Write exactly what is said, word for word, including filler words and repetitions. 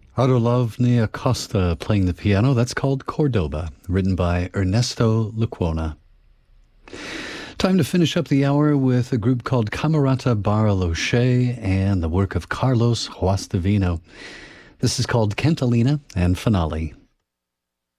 Arolovne Acosta playing the piano. That's called Cordoba, written by Ernesto Lecuona. Time to finish up the hour with a group called Camerata Bariloche and the work of Carlos Huastevino. This is called Cantalina and Finale.